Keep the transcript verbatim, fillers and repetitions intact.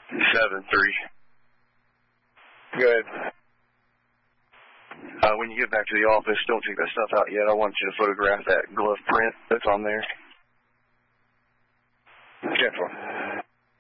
Seven three. Go ahead. Uh, when you get back to the office, don't take that stuff out yet. I want you to photograph that glove print that's on there. Careful.